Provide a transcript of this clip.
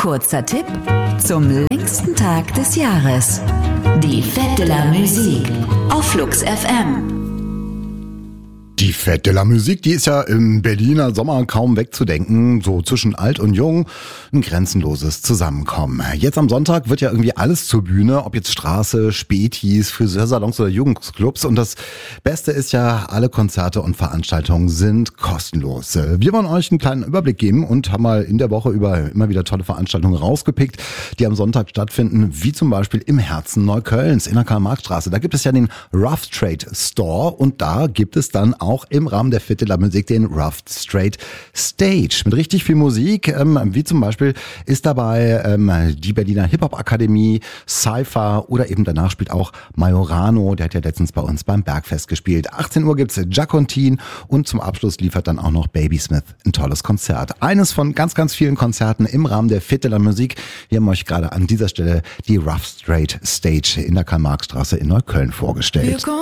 Kurzer Tipp zum längsten Tag des Jahres. Die Fête de la Musique auf Flux FM. Die Fête de la Musique, die ist ja im Berliner Sommer kaum wegzudenken. So zwischen alt und jung, ein grenzenloses Zusammenkommen. Jetzt am Sonntag wird ja irgendwie alles zur Bühne, ob jetzt Straße, Spätis, Friseursalons oder Jugendclubs. Und das Beste ist ja, alle Konzerte und Veranstaltungen sind kostenlos. Wir wollen euch einen kleinen Überblick geben und haben mal in der Woche über immer wieder tolle Veranstaltungen rausgepickt, die am Sonntag stattfinden, wie zum Beispiel im Herzen Neuköllns in der Karl-Marx-Straße. Da gibt es ja den Rough Trade Store und da gibt es dann auch im Rahmen der Fête de la Musique den Rough Trade Stage mit richtig viel Musik, wie zum Beispiel ist dabei die Berliner Hip-Hop-Akademie, Cypher oder eben danach spielt auch Majorano, der hat ja letztens bei uns beim Bergfest gespielt. 18 Uhr gibt's Jacontin und zum Abschluss liefert dann auch noch Baby Smith ein tolles Konzert. Eines von ganz, ganz vielen Konzerten im Rahmen der Fête de la Musique. Wir haben euch gerade an dieser Stelle die Rough Trade Stage in der Karl-Marx-Straße in Neukölln vorgestellt.